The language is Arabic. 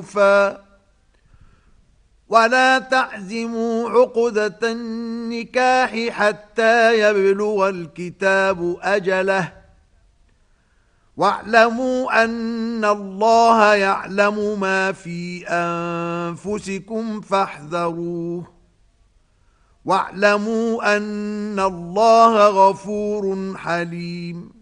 ولا تعزموا عقدة النكاح حتى يبلغ الكتاب أجله واعلموا أن الله يعلم ما في أنفسكم فاحذروه واعلموا أن الله غفور حليم